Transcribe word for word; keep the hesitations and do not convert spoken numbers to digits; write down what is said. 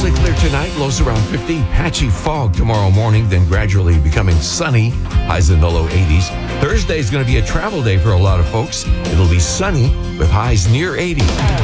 Mostly clear tonight, lows around fifty. Patchy fog tomorrow morning, then gradually becoming sunny. Highs in the low eighties. Thursday is going to be a travel day for a lot of folks. It'll be sunny with highs near eighty.